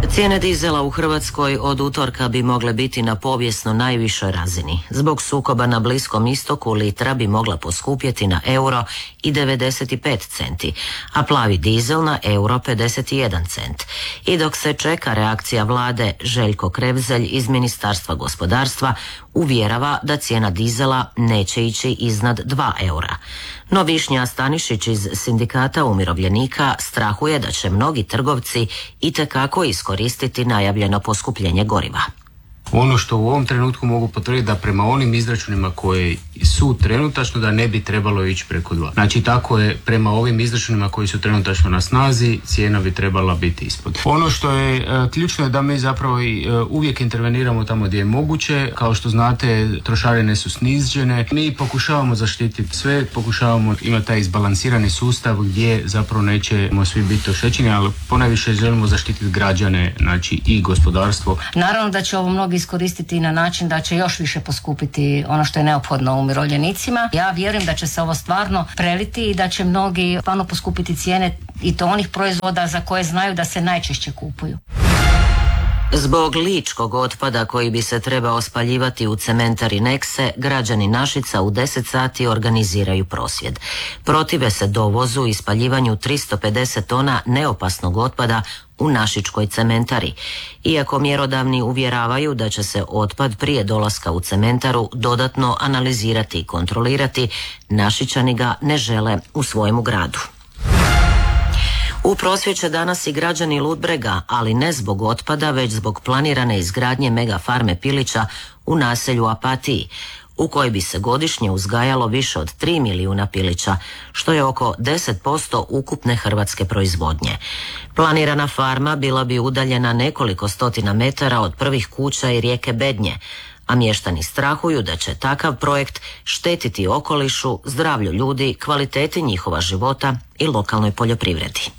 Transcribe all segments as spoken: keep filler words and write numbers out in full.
Cijene dizela u Hrvatskoj od utorka bi mogle biti na povijesno najvišoj razini. Zbog sukoba na Bliskom istoku litra bi mogla poskupjeti na euro i devedeset pet centi, a plavi dizel na euro pedeset jedan cent. I dok se čeka reakcija vlade, Željko Krevzelj iz Ministarstva gospodarstva uvjerava da cijena dizela neće ići iznad dva eura. No Višnja Stanišić iz Sindikata umirovljenika strahuje da će mnogi trgovci itekako iskoristiti najavljeno poskupljenje goriva. Ono što u ovom trenutku mogu potvrditi da prema onim izračunima koji su trenutačno da ne bi trebalo ići preko dva. Znači tako je prema ovim izračunima koji su trenutačno na snazi, cijena bi trebala biti ispod. Ono što je e, ključno je da mi zapravo i, e, uvijek interveniramo tamo gdje je moguće. Kao što znate, trošarine su snižene. Mi pokušavamo zaštititi sve, pokušavamo imati taj izbalansirani sustav gdje zapravo nećemo svi biti oštećeni, ali ponajviše želimo zaštititi građane, znači i gospodarstvo. Naravno da će ovo mnogi iskoristiti na način da će još više poskupiti ono što je neophodno umirovljenicima. Ja vjerujem da će se ovo stvarno preliti i da će mnogi stvarno poskupiti cijene i to onih proizvoda za koje znaju da se najčešće kupuju. Zbog ličkog otpada koji bi se trebao spaljivati u cementari Nexe, građani Našica u deset sati organiziraju prosvjed. Protive se dovozu i spaljivanju tristo pedeset tona neopasnog otpada u našičkoj cementari. Iako mjerodavni uvjeravaju da će se otpad prije dolaska u cementaru dodatno analizirati i kontrolirati, Našičani ga ne žele u svojemu gradu. U prosvjed će danas i građani Ludbrega, ali ne zbog otpada, već zbog planirane izgradnje mega farme pilića u naselju Apatiji, u kojoj bi se godišnje uzgajalo više od tri milijuna pilića, što je oko deset posto ukupne hrvatske proizvodnje. Planirana farma bila bi udaljena nekoliko stotina metara od prvih kuća i rijeke Bednje, a mještani strahuju da će takav projekt štetiti okolišu, zdravlju ljudi, kvaliteti njihova života i lokalnoj poljoprivredi.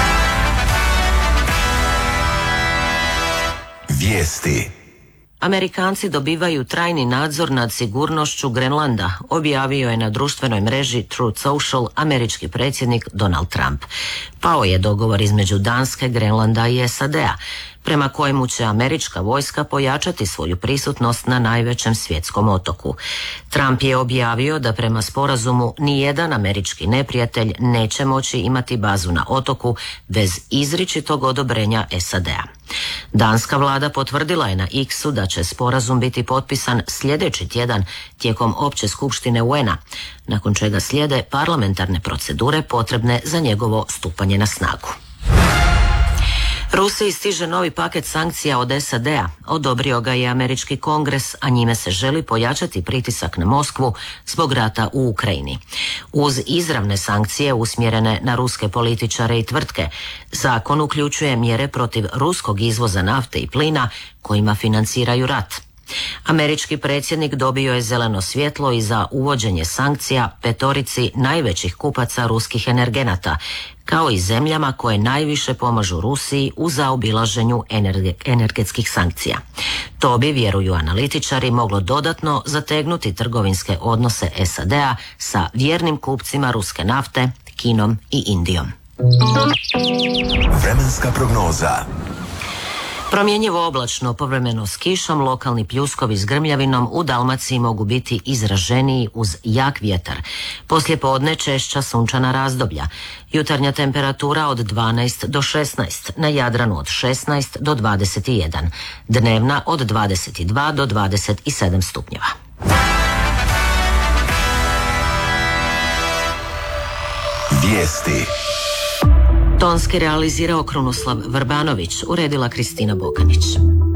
Vijesti. Amerikanci dobivaju trajni nadzor nad sigurnošću Grenlanda, objavio je na društvenoj mreži Truth Social američki predsjednik Donald Trump. Pao je dogovor između Danske, Grenlanda i S A D-a, prema kojemu će američka vojska pojačati svoju prisutnost na najvećem svjetskom otoku. Trump je objavio da prema sporazumu nijedan američki neprijatelj neće moći imati bazu na otoku bez izričitog odobrenja S A D-a. Danska vlada potvrdila je na X-u da će sporazum biti potpisan sljedeći tjedan tijekom opće skupštine U N A, nakon čega slijede parlamentarne procedure potrebne za njegovo stupanje na snagu. Rusiji stiže novi paket sankcija od S A D-a, odobrio ga je američki kongres, a njime se želi pojačati pritisak na Moskvu zbog rata u Ukrajini. Uz izravne sankcije usmjerene na ruske političare i tvrtke, zakon uključuje mjere protiv ruskog izvoza nafte i plina kojima financiraju rat. Američki predsjednik dobio je zeleno svjetlo i za uvođenje sankcija petorici najvećih kupaca ruskih energenata, kao i zemljama koje najviše pomažu Rusiji u zaobilaženju energe, energetskih sankcija. To bi, vjeruju analitičari, moglo dodatno zategnuti trgovinske odnose S A D-a sa vjernim kupcima ruske nafte, Kinom i Indijom. Vremenska prognoza. Promjenjivo oblačno, povremeno s kišom, lokalni pljuskovi s grmljavinom u Dalmaciji mogu biti izraženiji uz jak vjetar. Poslije podne češća sunčana razdoblja. Jutarnja temperatura od dvanaest do šesnaest, na Jadranu od šesnaest do dvadeset jedan, dnevna od dvadeset dva do dvadeset sedam stupnjeva. Vijesti. Tonski realizirao Krunoslav Vrbanović, uredila Kristina Bokanić.